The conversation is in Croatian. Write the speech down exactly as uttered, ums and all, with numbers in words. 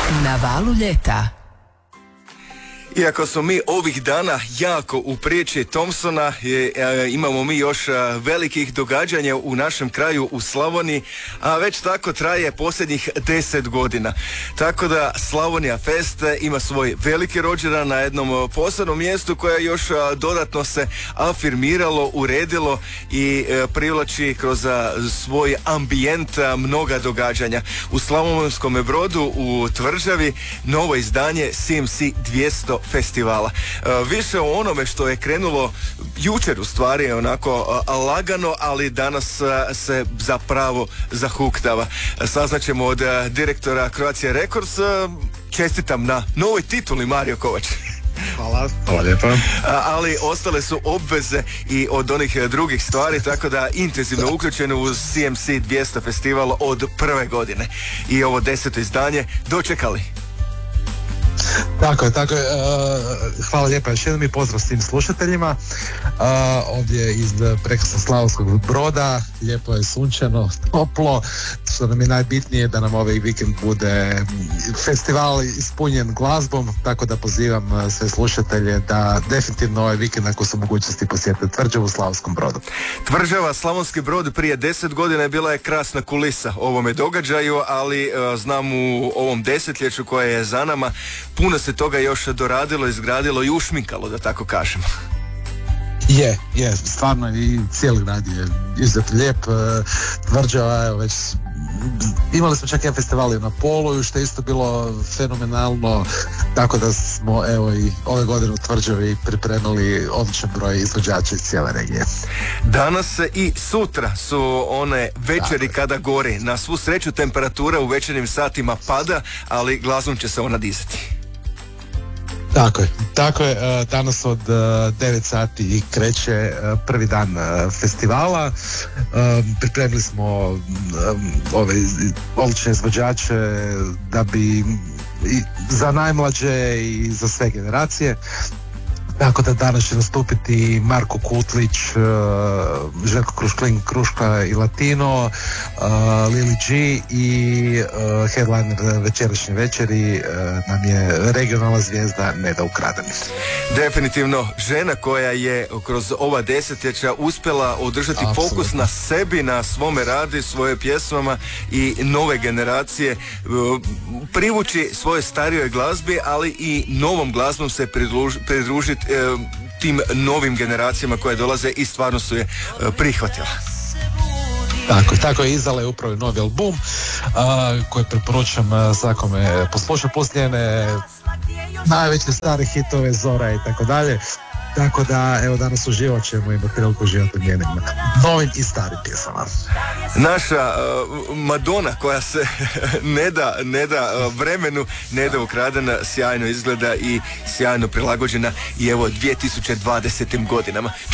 Na valu ljeta. Iako smo mi ovih dana jako u priči Thompsona, je, e, imamo mi još a, velikih događanja u našem kraju u Slavoniji, a već tako traje posljednjih deset godina. Tako da Slavonija Fest ima svoj veliki rođendan na jednom posebnom mjestu koje još a, dodatno se afirmiralo, uredilo i a, privlači kroz a, svoj ambijent a, mnoga događanja. U Slavonskom Brodu u Tvrđavi novo izdanje C M C dvjesto festivala. E, više o onome što je krenulo jučer u stvari onako a, lagano, ali danas a, se zapravo zahuktava. E, saznaćemo od a, direktora Croatia Records. A, čestitam na novoj tituli, Mario Kovač. Hvala, hvala lijepa. Ali ostale su obveze i od onih drugih stvari, tako da intenzivno uključeno u C M C dvjesto festival od prve godine. I ovo deseto izdanje dočekali. Tako je, tako je. Uh, hvala lijepa još jednom i pozdrav svim slušateljima. Uh, ovdje iz prekrasnog Slavonskog Broda, lijepo je, sunčano, toplo, što nam je najbitnije da nam ovaj vikend bude festival ispunjen glazbom, tako da pozivam sve slušatelje da definitivno ovaj vikend ako su mogućnosti posjete Tvrđavu u Slavonskom Brodu. Tvrđava, Slavonski Brod prije deset godina je bila je krasna kulisa ovome događaju, ali uh, znam u ovom desetljeću koje je za nama puno se toga još doradilo, izgradilo i ušminkalo, da tako kažemo. Je, je, stvarno i cijeli grad je izuzetno lijep. Tvrđava, evo već imali smo čak jedan festival na Poluju, što je isto bilo fenomenalno, tako da smo evo i ove godine u Tvrđavi pripremili odličan broj izvođača iz cijele regije. Danas i sutra su one večeri kada gori. Na svu sreću temperatura u večernjim satima pada, ali glazbom će se ona dizati. Tako je, tako je, danas od devet sati kreće prvi dan festivala. Pripremili smo ove odlične izvođače da bi i za najmlađe i za sve generacije. Tako da danas će nastupiti Marko Kutlić, uh, Željko Krušklin, Kruška i Latino, uh, Lili G i uh, headliner večerašnje večeri uh, nam je regionalna zvijezda Neda Ukraden. Definitivno žena koja je kroz ova desetljeća uspjela održati Absolutno. Fokus na sebi, na svome radi, svoje pjesmama i nove generacije, uh, privući svoje starijoj glazbi, ali i novom glazbom se pridružiti tim novim generacijama koje dolaze i stvarno su je prihvatila. Tako, tako je, izdala je upravo novi album uh, koji preporučam svakome poslušati, plus njene najveće stare hitove, Zora i tako dalje. Tako da, evo, danas uživat ćemo imati priliku uživati u njenim novim i starim pjesama. Naša uh, Madonna koja se ne da, ne da uh, vremenu, ne da ukradena, sjajno izgleda i sjajno prilagođena i evo dvije tisuće dvadesetim godinama.